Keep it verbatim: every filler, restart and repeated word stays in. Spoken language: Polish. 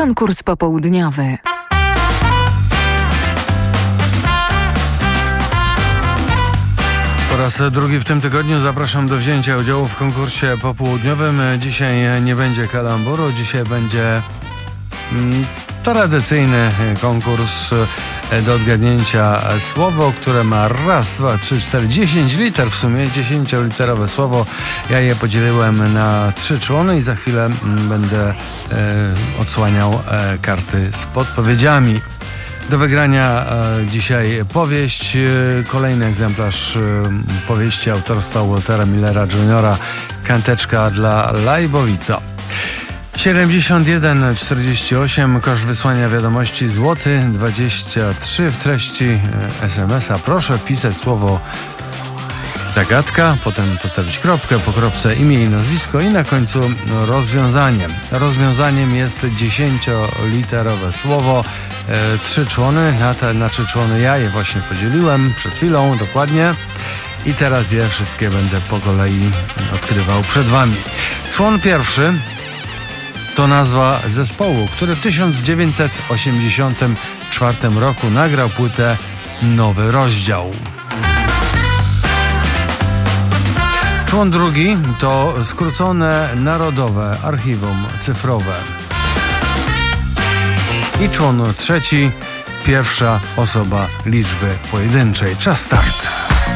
Konkurs popołudniowy. Po raz drugi w tym tygodniu zapraszam do wzięcia udziału w konkursie popołudniowym. Dzisiaj nie będzie kalamburu, dzisiaj będzie mm, tradycyjny konkurs do odgadnięcia słowo, które ma raz, dwa, trzy, cztery, dziesięć liter w sumie, dziesięcioliterowe słowo. Ja je podzieliłem na trzy człony i za chwilę będę e, odsłaniał e, karty z podpowiedziami. Do wygrania e, dzisiaj powieść, e, kolejny egzemplarz e, powieści autorstwa Waltera Millera juniora Kanteczka dla Lajbowica. siedemdziesiąt jeden czterdzieści osiem, koszt wysłania wiadomości złoty dwadzieścia trzy. W treści es em es a proszę wpisać słowo zagadka, potem postawić kropkę, po kropce imię i nazwisko i na końcu rozwiązanie. Rozwiązaniem jest dziesięcioliterowe słowo, e, trzy człony, na, te, na trzy człony ja je właśnie podzieliłem przed chwilą, dokładnie. I teraz je wszystkie będę po kolei odkrywał przed wami. Człon pierwszy to nazwa zespołu, który w tysiąc dziewięćset osiemdziesiątym czwartym roku nagrał płytę Nowy Rozdział. Człon drugi to skrócone Narodowe Archiwum Cyfrowe. I człon trzeci, pierwsza osoba liczby pojedynczej. Czas start.